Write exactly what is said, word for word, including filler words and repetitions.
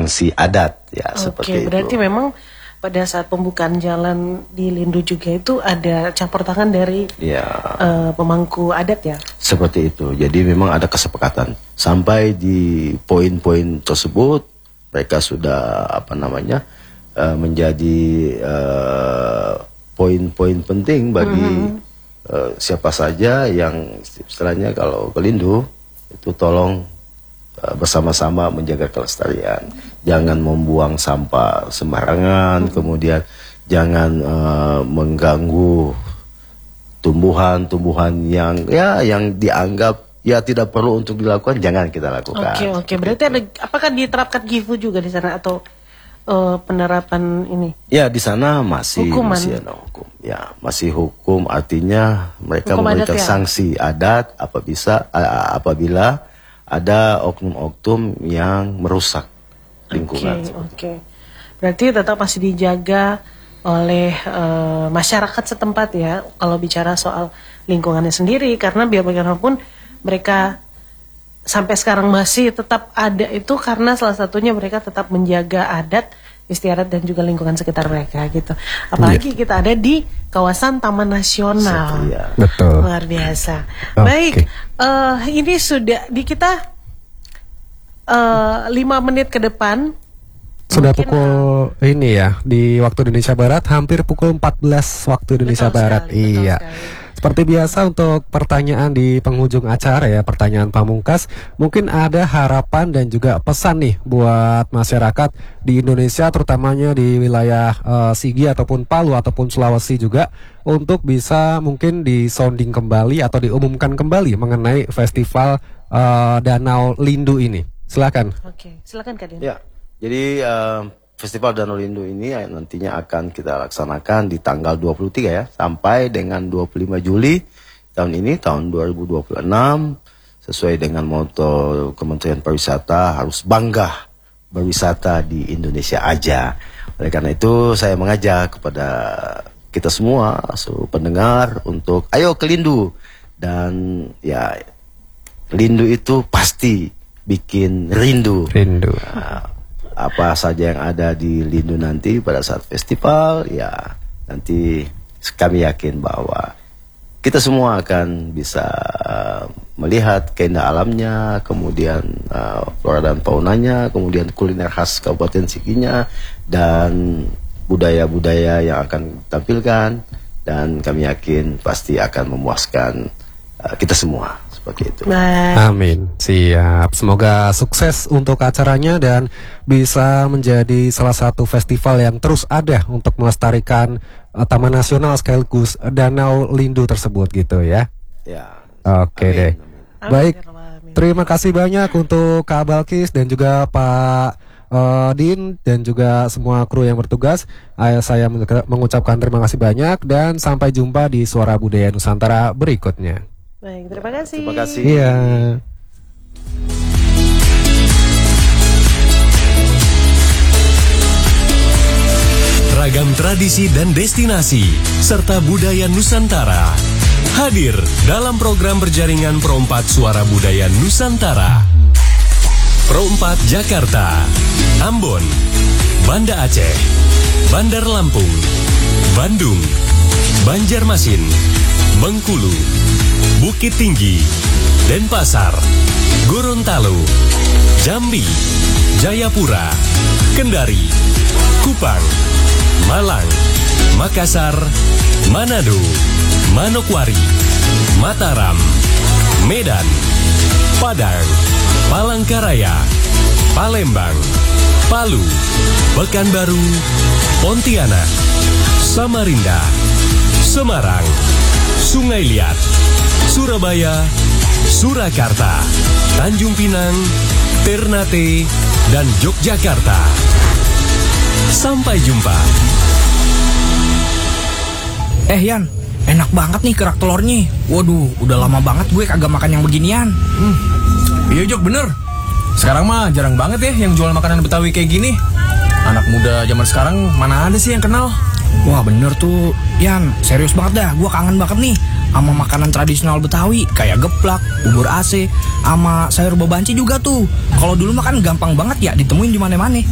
sanksi adat ya. Oke, seperti berarti itu. memang pada saat pembukaan jalan di Lindu juga itu ada campur tangan dari ya, uh, pemangku adat ya? Seperti itu. Jadi memang ada kesepakatan. Sampai di poin-poin tersebut mereka sudah apa namanya uh, menjadi uh, poin-poin penting bagi mm-hmm. uh, siapa saja yang istilahnya kalau ke Lindu itu tolong uh, bersama-sama menjaga kelestarian. Jangan membuang sampah sembarangan, hmm. kemudian jangan uh, mengganggu tumbuhan-tumbuhan yang ya yang dianggap ya tidak perlu untuk dilakukan, jangan kita lakukan. Oke okay, oke. Okay. Berarti ada, apakah diterapkan Gifu juga di sana atau uh, penerapan ini? Ya di sana masih Hukuman. masih ada hukum. Ya masih hukum, artinya mereka hukum memberikan adat, ya? sanksi adat apabila apabila ada oknum-oknum yang merusak lingkungan. Oke, okay, okay. Berarti tetap masih dijaga oleh uh, masyarakat setempat ya, kalau bicara soal lingkungannya sendiri, karena biar bagaimanapun mereka sampai sekarang masih tetap ada itu karena salah satunya mereka tetap menjaga adat, istiadat dan juga lingkungan sekitar mereka gitu. Apalagi yeah. kita ada di kawasan Taman Nasional. Ya. Betul. Luar biasa. Okay. Baik, uh, ini sudah di kita Uh, lima menit ke depan sudah mungkin, pukul uh, ini ya di waktu Indonesia Barat, hampir pukul empat belas waktu Indonesia Barat. Sekali, iya. Seperti biasa untuk pertanyaan di penghujung acara ya, pertanyaan pamungkas, mungkin ada harapan dan juga pesan nih buat masyarakat di Indonesia, terutamanya di wilayah uh, Sigi ataupun Palu ataupun Sulawesi juga, untuk bisa mungkin disounding kembali atau diumumkan kembali mengenai festival uh, Danau Lindu ini. Silakan. Oke, silakan Kak Dian. Ya, jadi uh, Festival Danau Lindu ini nantinya akan kita laksanakan di tanggal dua puluh tiga ya, sampai dengan dua puluh lima Juli tahun ini, tahun dua ribu dua puluh enam, sesuai dengan moto Kementerian Pariwisata, harus bangga berwisata di Indonesia aja. Oleh karena itu saya mengajak kepada kita semua, seluruh pendengar, untuk ayo ke Lindu. Dan ya, Lindu itu pasti bikin rindu. Rindu. Nah, apa saja yang ada di Lindu nanti pada saat festival, ya nanti kami yakin bahwa kita semua akan bisa uh, melihat keindahan alamnya, kemudian uh, flora dan faunanya, kemudian kuliner khas Kabupaten Siginya, dan budaya-budaya yang akan ditampilkan, dan kami yakin pasti akan memuaskan uh, kita semua. Seperti itu. Amin. Siap. Semoga sukses untuk acaranya dan bisa menjadi salah satu festival yang terus ada untuk melestarikan uh, Taman Nasional sekaligus Danau Lindu tersebut gitu ya. Ya. Oke deh. Amin. Baik. Terima kasih banyak untuk Kak Balkis dan juga Pak uh, Din dan juga semua kru yang bertugas. Ayah saya mengucapkan terima kasih banyak dan sampai jumpa di Suara Budaya Nusantara berikutnya. Baik, terima kasih. Terima kasih. Iya. Ragam tradisi dan destinasi serta budaya Nusantara hadir dalam program berjaringan Pro empat Suara Budaya Nusantara. Pro empat Jakarta, Ambon, Banda Aceh, Bandar Lampung, Bandung, Banjarmasin, Bengkulu, Bukit Tinggi, Denpasar, Gorontalo, Jambi, Jayapura, Kendari, Kupang, Malang, Makassar, Manado, Manokwari, Mataram, Medan, Padang, Palangkaraya, Palembang, Palu, Pekanbaru, Pontianak, Samarinda, Semarang, Sungai Liat, Surabaya, Surakarta, Tanjung Pinang, Ternate, dan Yogyakarta. Sampai jumpa. Eh Yan, enak banget nih kerak telurnya. Waduh, udah lama banget gue kagak makan yang beginian. Hmm. Iya Jok, bener. Sekarang mah jarang banget ya yang jual makanan Betawi kayak gini. Anak muda zaman sekarang mana ada sih yang kenal? Wah bener tuh Yan, serius banget dah. Gue kangen banget nih sama makanan tradisional Betawi, kayak geplak, bubur A C, sama sayur bebanci juga tuh. Kalau dulu makan gampang banget ya, ditemuin di mana-mana.